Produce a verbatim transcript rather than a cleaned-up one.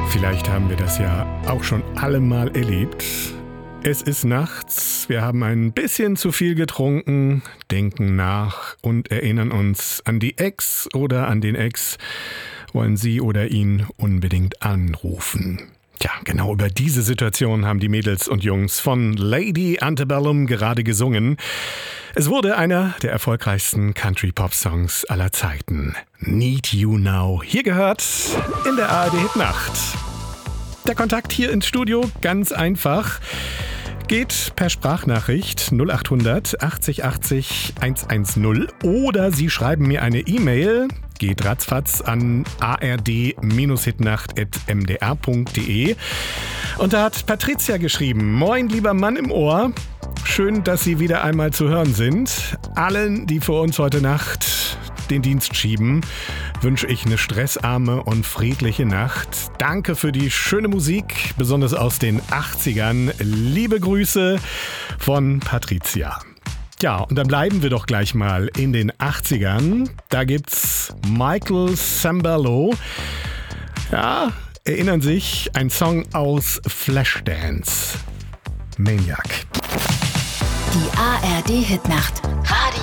Vielleicht haben wir das ja auch schon alle mal erlebt. Es ist nachts, wir haben ein bisschen zu viel getrunken, denken nach und erinnern uns an die Ex oder an den Ex, wollen sie oder ihn unbedingt anrufen. Tja, genau über diese Situation haben die Mädels und Jungs von Lady Antebellum gerade gesungen. Es wurde einer der erfolgreichsten Country-Pop-Songs aller Zeiten. Need You Now. Hier gehört in der A R D-Hitnacht. Der Kontakt hier ins Studio, ganz einfach, geht per Sprachnachricht null acht hundert achtzig achtzig hundertzehn oder Sie schreiben mir eine E-Mail, geht ratzfatz an a r d hitnacht at m d r punkt d e. Und da hat Patricia geschrieben: Moin, lieber Mann im Ohr, schön, dass Sie wieder einmal zu hören sind. Allen, die für uns heute Nacht den Dienst schieben, wünsche ich eine stressarme und friedliche Nacht. Danke für die schöne Musik, besonders aus den achtzigern. Liebe Grüße von Patricia. Ja, und dann bleiben wir doch gleich mal in den achtzigern. Da gibt's Michael Sembello. Ja, erinnern sich, ein Song aus Flashdance. Maniac. Die A R D-Hitnacht. Radio